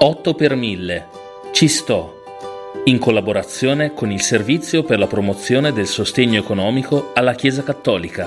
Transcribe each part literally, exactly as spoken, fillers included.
otto per mille. Ci sto. In collaborazione con il Servizio per la promozione del sostegno economico alla Chiesa Cattolica.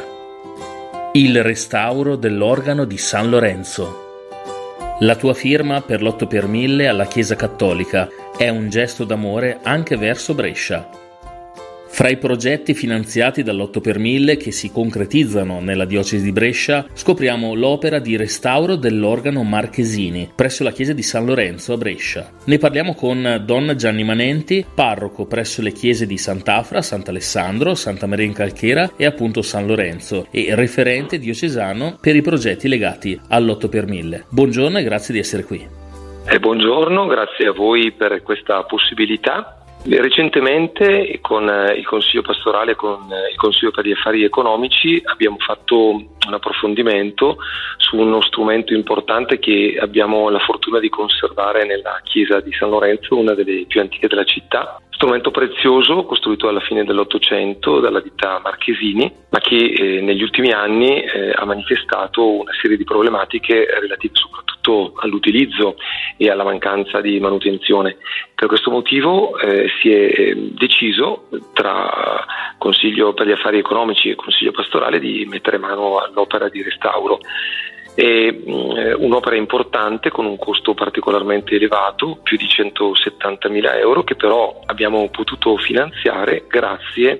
Il restauro dell'organo di San Lorenzo. La tua firma per l'otto per mille alla Chiesa Cattolica è un gesto d'amore anche verso Brescia. Fra i progetti finanziati dall'otto per mille che si concretizzano nella diocesi di Brescia, scopriamo l'opera di restauro dell'organo Marchesini presso la chiesa di San Lorenzo a Brescia. Ne parliamo con Don Gianni Manenti, parroco presso le chiese di Sant'Afra, Sant'Alessandro, Santa Maria in Calchera e appunto San Lorenzo, e referente diocesano per i progetti legati all'otto per mille. Buongiorno e grazie di essere qui. Eh, buongiorno, grazie a voi per questa possibilità. Recentemente con il Consiglio Pastorale e con il Consiglio per gli Affari Economici abbiamo fatto un approfondimento su uno strumento importante che abbiamo la fortuna di conservare nella chiesa di San Lorenzo, una delle più antiche della città. Strumento prezioso costruito alla fine dell'Ottocento dalla ditta Marchesini, ma che eh, negli ultimi anni eh, ha manifestato una serie di problematiche relative soprattutto all'utilizzo e alla mancanza di manutenzione. Per questo motivo eh, si è deciso tra Consiglio per gli Affari Economici e Consiglio Pastorale di mettere mano all'opera di restauro. È eh, un'opera importante con un costo particolarmente elevato, più di centosettantamila euro, che però abbiamo potuto finanziare grazie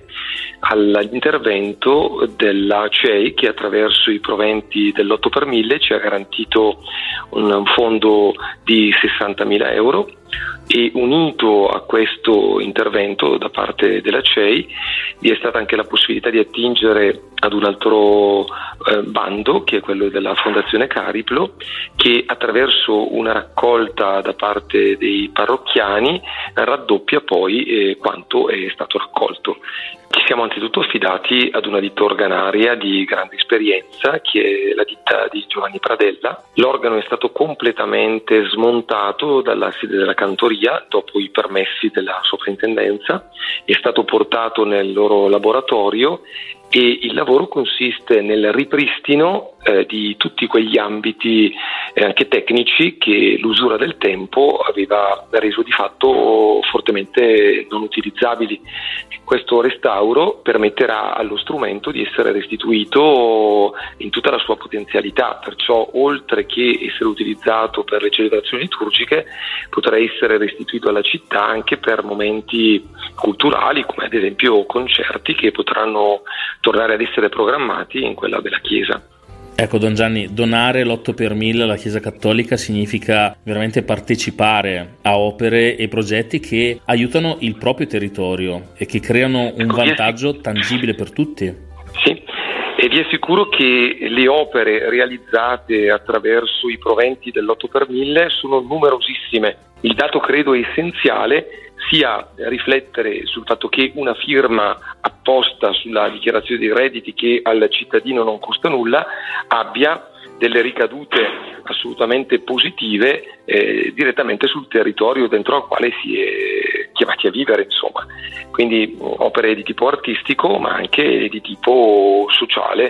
all'intervento della C E I, che attraverso i proventi dell'otto per mille ci ha garantito un fondo di sessantamila euro. E unito a questo intervento da parte della C E I vi è stata anche la possibilità di attingere ad un altro eh, bando, che è quello della Fondazione Cariplo, che attraverso una raccolta da parte dei parrocchiani raddoppia poi eh, quanto è stato raccolto. Ci siamo anzitutto affidati ad una ditta organaria di grande esperienza, che è la ditta di Giovanni Pradella. L'organo è stato completamente smontato dalla sede della cantoria dopo i permessi della soprintendenza, è stato portato nel loro laboratorio e il lavoro consiste nel ripristino eh, di tutti quegli ambiti eh, anche tecnici che l'usura del tempo aveva reso di fatto fortemente non utilizzabili. Questo restauro permetterà allo strumento di essere restituito in tutta la sua potenzialità, perciò oltre che essere utilizzato per le celebrazioni liturgiche potrà essere restituito alla città anche per momenti culturali, come ad esempio concerti che potranno tornare ad essere programmati in quella della Chiesa. Ecco, Don Gianni, donare l'otto per mille alla Chiesa Cattolica significa veramente partecipare a opere e progetti che aiutano il proprio territorio e che creano un ecco, vantaggio tangibile per tutti. Sì, e vi assicuro che le opere realizzate attraverso i proventi dell'otto per mille sono numerosissime. Il dato credo essenziale sia riflettere sul fatto che una firma apposta sulla dichiarazione dei redditi, che al cittadino non costa nulla, abbia delle ricadute assolutamente positive eh, direttamente sul territorio dentro al quale si è chiamati a vivere, insomma. Quindi opere di tipo artistico ma anche di tipo sociale.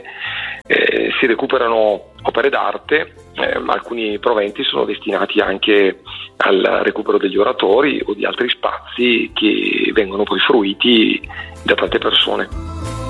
Eh, si recuperano opere d'arte, eh, alcuni proventi sono destinati anche al recupero degli oratori o di altri spazi che vengono poi fruiti da tante persone.